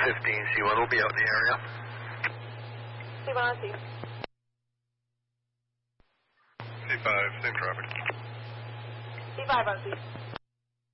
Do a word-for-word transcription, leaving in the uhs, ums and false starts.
fifteen, C one will be out in the area. C one on C. C five, same traffic. C five on C.